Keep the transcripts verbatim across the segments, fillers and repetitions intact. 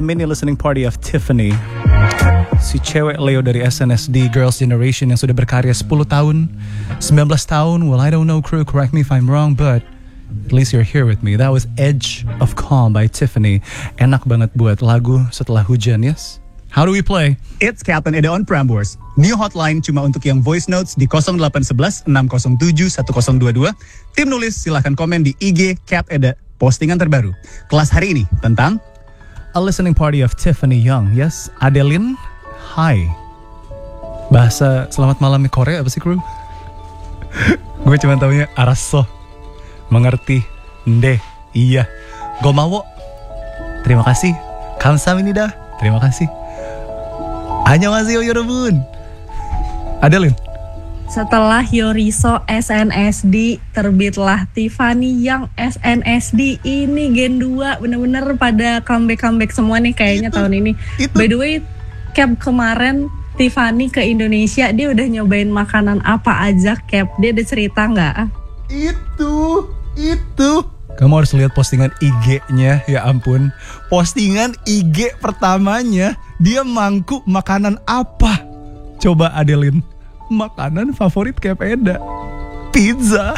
mini listening party of Tiffany. Si cewek Leo dari S N S D Girls' Generation yang sudah berkarya sepuluh tahun, sembilan belas tahun. Well, I don't know, crew, correct me if I'm wrong, but at least you're here with me. That was Edge of Calm by Tiffany. Enak banget buat lagu setelah hujan, yes? How do we play? It's Captain Eda on Prambors. New hotline cuma untuk yang voice notes di nol delapan satu satu enam nol tujuh satu nol dua dua. Tim nulis silahkan komen di I G Cap Eda. Postingan terbaru. Kelas hari ini tentang A listening party of Tiffany Young, yes? Adeline, hi. Bahasa selamat malam di Korea apa sih, kru? Gue cuma taunya araso, mengerti, nde, iya, gomawo, terima kasih, kamsahamnida, terima kasih. Annyeonghaseyo yorobun. Adeline. Setelah Yoriso S N S D, terbitlah Tiffany Young S N S D. Ini Gen dua bener-bener pada comeback-comeback semua nih kayaknya itu, tahun ini. Itu. By the way, Cap, kemarin Tiffany ke Indonesia, dia udah nyobain makanan apa aja, Cap? Dia ada cerita nggak? Itu, itu. Kamu harus lihat postingan I G-nya, ya ampun. Postingan I G pertamanya, dia mangku makanan apa? Coba Adeline, makanan favorit Cap Eda, pizza.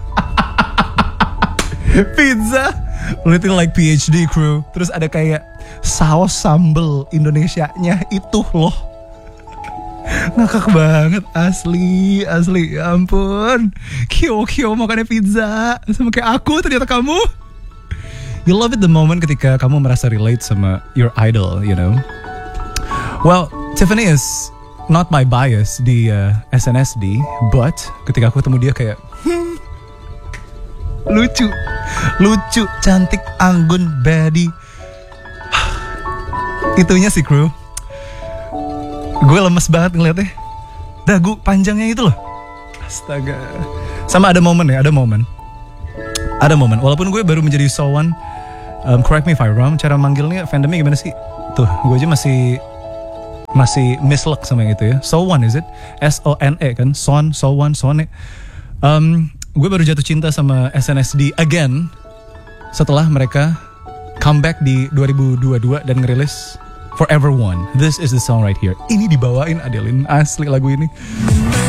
Pizza, literally like P H D, crew. Terus ada kayak saus sambal Indonesianya itu loh. Ngakak banget, asli, asli, ya ampun. Kyo-kyo makannya pizza, sama kayak aku ternyata kamu. You love it the moment ketika kamu merasa relate sama your idol, you know. Well, Tiffany is not my bias di uh, S N S D, but ketika aku ketemu dia kayak hmm, lucu, lucu, cantik, anggun, baddie. Itunya sih, crew. Gue lemes banget ngeliatnya. Dagu panjangnya itu loh. Astaga. Sama ada momen ya, ada momen. Ada momen. Walaupun gue baru menjadi Sowan, um, correct me if I'm wrong, cara manggilnya fandomnya gimana sih? Tuh, gue aja masih masih misluck sama yang itu ya. Sowan is it? S O N E kan? Son, Sowan, Sone. Um, gue baru jatuh cinta sama S N S D again setelah mereka comeback di dua ribu dua puluh dua dan ngerilis Forever One. This is the song right here. Ini dibawain Adeline, asli lagu ini.